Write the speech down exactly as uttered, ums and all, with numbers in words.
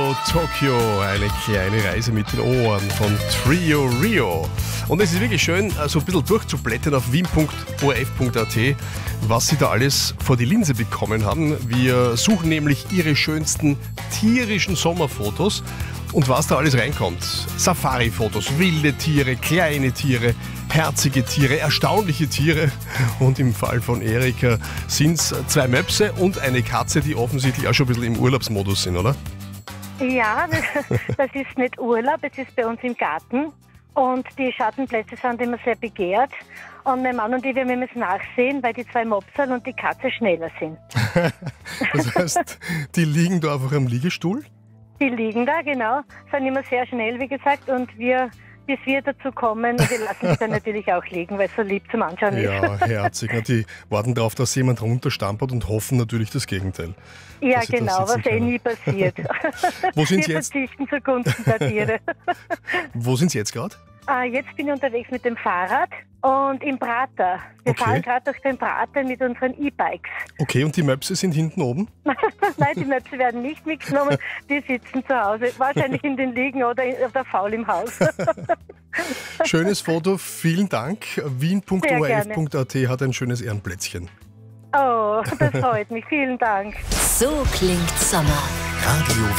Rio, Tokio, eine kleine Reise mit den Ohren von Trio Rio. Und es ist wirklich schön, so ein bisschen durchzublättern auf wien punkt o r f punkt a t, was Sie da alles vor die Linse bekommen haben. Wir suchen nämlich Ihre schönsten tierischen Sommerfotos und was da alles reinkommt. Safari-Fotos, wilde Tiere, kleine Tiere, herzige Tiere, erstaunliche Tiere. Und im Fall von Erika sind es zwei Möpse und eine Katze, die offensichtlich auch schon ein bisschen im Urlaubsmodus sind, oder? Ja, das ist nicht Urlaub, es ist bei uns im Garten. Und die Schattenplätze sind immer sehr begehrt. Und mein Mann und ich, wir müssen nachsehen, weil die zwei Mopsern und die Katze schneller sind. Das heißt, die liegen da einfach am Liegestuhl? Die liegen da, genau, sind immer sehr schnell, wie gesagt. Und wir, bis wir dazu kommen, wir lassen sie dann natürlich auch liegen, weil es so lieb zum Anschauen ist. Ja, herzig. Na, die warten darauf, dass jemand runterstampert und hoffen natürlich das Gegenteil. Ja, genau, was eh nie passiert. Wo sind Sie wir jetzt? verzichten zugunsten der Tiere. Wo sind Sie jetzt gerade? Ah, jetzt bin ich unterwegs mit dem Fahrrad und im Prater. Wir Okay. fahren gerade durch den Prater mit unseren E-Bikes. Okay, und die Möpse sind hinten oben? Nein, die Möpse werden nicht mitgenommen, die sitzen zu Hause, wahrscheinlich in den Liegen oder auf der Faul im Haus. Schönes Foto, vielen Dank. wien punkt o r f punkt a t hat ein schönes Ehrenplätzchen. Oh, das freut mich, vielen Dank. So klingt Sommer. Radio